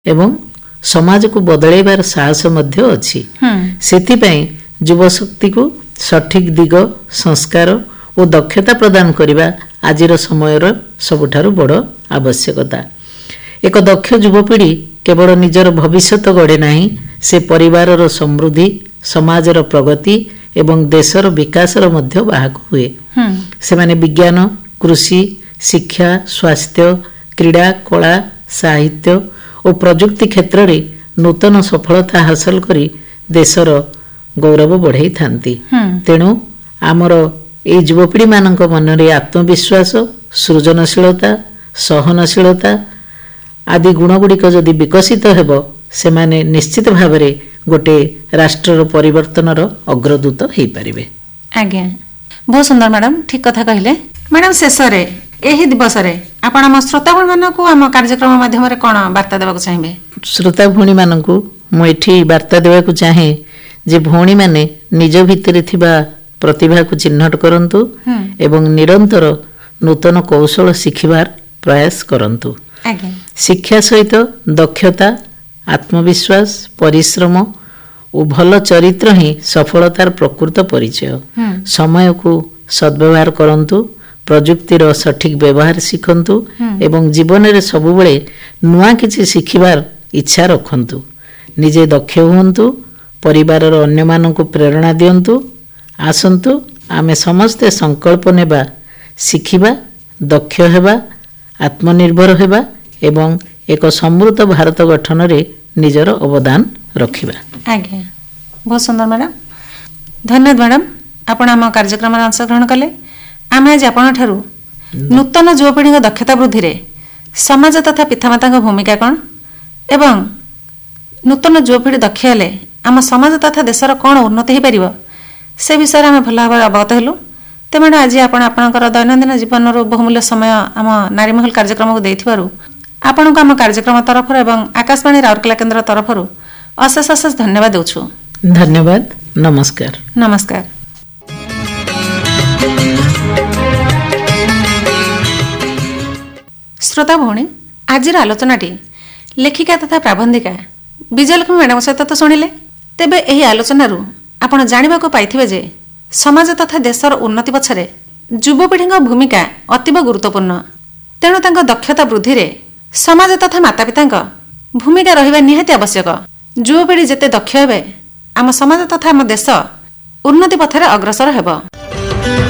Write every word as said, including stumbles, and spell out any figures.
एवं समाज को बदलैबार साहस मध्य अछि। सेथिपई युवशक्ति को सठिक दिग संस्कार और दक्षता प्रदान करने आजिर समयर सबुठारु बड़ आवश्यकता। एक दक्ष युवपीढ़ी केवल निजर भविष्यत गढ़े नहीं, से परिवारर समृद्धि, समाजर प्रगति एवं देशर विकासर मध्य बाहक हुए। से माने विज्ञान, कृषि, शिक्षा, स्वास्थ्य, क्रीड़ा, कला, साहित्य और प्रजुक्ति क्षेत्र में नूतन सफलता हासिल करी देशर गौरव बढ़ाई थांती। तेणु आमर ए युवपीढ़ी मानक मनरे आत्मविश्वास, सृजनशीलता, सहनशीलता आदि गुणगुड़िक जदि विकसित हेब, से माने निश्चित भाव में गोटे राष्ट्रर परिवर्तनर अग्रदूत हो पारिबे। आज्ञा बहुत सुंदर मैडम, ठीक कथा कहले। मैडम शेष रे एही दिवस रे आपण हम श्रोता भणी मानकू हम कार्यक्रम माध्यम रे कोन वार्ता देबाक चाहिबे? श्रोता भणी मानकू मु एठी वार्ता देबाक चाहे जे भणी माने निज भितरे थिबा प्रतिभा को चिन्हट करंतु एवं निरंतर नूतन कौशल शिखिबार प्रयास करंतु। शिक्षा सहित दक्षता, आत्मविश्वास, परिश्रम और भल चरित्र ही सफलतार प्रकृत परिचय। समय को सद्व्यवहार करंतु, प्रजुक्तिर सठिक व्यवहार शिखंतु एवं जीवन रे सबु बेले नुआ किछि शिखिबार इच्छा रखंतु। निजे दक्ष हुंतु, परिवारर अन्य मानकु प्रेरणा दियंतु। आसंतु आमे समस्ते संकल्प नेबा, शिखिबा, दक्ष हेबा, आत्मनिर्भर हेबा एवं एक समृद्ध भारत गठन रे निजर अवदान रखिबा। आज्ञा बहुत सुंदर मैडम, धन्यवाद मैडम। आपण आम कार्यक्रम अंशग्रहण कले। आम आज आपण ठारू नूतन युवपीढ़ी दक्षता वृद्धि रे समाज तथा पितामाता भूमिका कौन एवं नूतन युवपीढ़ी दक्ष हेले आम समाज तथा देशर कौन उन्नति हो पार से विषय में भल भाव अवगत हेलु। तो मैडम आज आपण आपणकर दैनंदिन जीवन बहुमूल्य समय आम नारीमहल कार्यक्रम को देइथिबारु आपनको आम कार्यक्रम तरफ एवं आकाशवाणी राउरकेला केन्द्र तरफ अशेष अशेष धन्यवाद देउछु। धन्यवाद, नमस्कार। नमस्कार। श्रोता भौणी, आज आलोचनाटी लेखिका तथा प्राबंधिका विजयलक्ष्मी मैडम सहित तो शुणिले। तेबे एही आलोचनारू आपण जानिबाको पाइथिबे जे समाज तथा देशर उन्नति पछरे युवपीढ़ी भूमिका अतीव गुरुत्वपूर्ण। तेणु तांको दक्षता वृद्धि रे समाज तथा मातापिता भूमिका रहिबा निहाती आवश्यक। युवपीढ़ी जेते दक्ष हेबे आम समाज तथा आम देश उन्नति पथरे अग्रसर हेब।